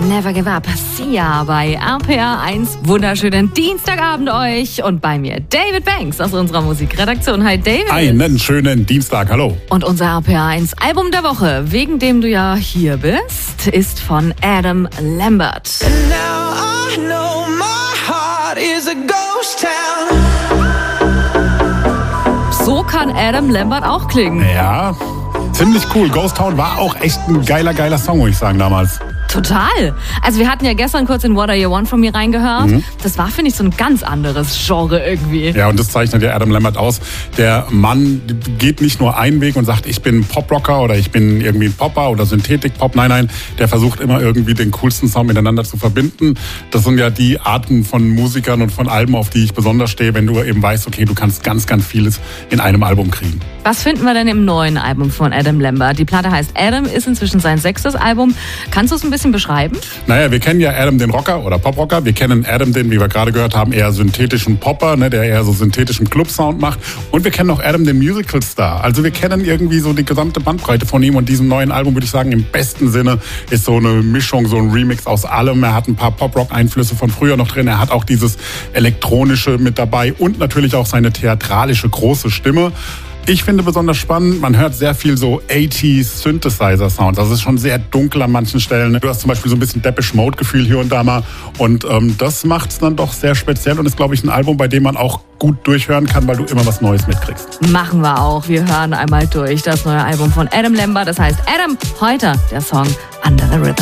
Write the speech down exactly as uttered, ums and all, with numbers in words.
Never Give Up. Sia bei R P R eins. Wunderschönen Dienstagabend euch. Und bei mir David Banks aus unserer Musikredaktion. Hi David. Einen schönen Dienstag, hallo. Und unser R P R eins Album der Woche, wegen dem du ja hier bist, ist von Adam Lambert. And now I know my heart is a ghost town. So kann Adam Lambert auch klingen. Ja, ziemlich cool. Ghost Town war auch echt ein geiler, geiler Song, muss ich sagen, damals. Total. Also wir hatten ja gestern kurz in What Are You Want From Me reingehört. Mhm. Das war, finde ich, so ein ganz anderes Genre irgendwie. Ja, und das zeichnet ja Adam Lambert aus. Der Mann geht nicht nur einen Weg und sagt, ich bin Poprocker oder ich bin irgendwie ein Popper oder Synthetik-Pop. Nein, nein, der versucht immer irgendwie den coolsten Sound miteinander zu verbinden. Das sind ja die Arten von Musikern und von Alben, auf die ich besonders stehe, wenn du eben weißt, okay, du kannst ganz, ganz vieles in einem Album kriegen. Was finden wir denn im neuen Album von Adam Lambert? Die Platte heißt Adam, ist inzwischen sein sechstes Album. Kannst du es ein bisschen beschreiben? Naja, wir kennen ja Adam den Rocker oder Poprocker. Wir kennen Adam den, wie wir gerade gehört haben, eher synthetischen Popper, ne, der eher so synthetischen Club-Sound macht. Und wir kennen auch Adam den Musical-Star. Also wir kennen irgendwie so die gesamte Bandbreite von ihm. Und diesem neuen Album, würde ich sagen, im besten Sinne ist so eine Mischung, so ein Remix aus allem. Er hat ein paar Pop-Rock-Einflüsse von früher noch drin. Er hat auch dieses Elektronische mit dabei und natürlich auch seine theatralische große Stimme. Ich finde besonders spannend, man hört sehr viel so achtziger Synthesizer-Sounds. Das ist schon sehr dunkel an manchen Stellen. Du hast zum Beispiel so ein bisschen Depeche Mode-Gefühl hier und da mal. Und ähm, das macht es dann doch sehr speziell und ist, glaube ich, ein Album, bei dem man auch gut durchhören kann, weil du immer was Neues mitkriegst. Machen wir auch. Wir hören einmal durch das neue Album von Adam Lambert. Das heißt Adam, heute der Song Under the Rhythm.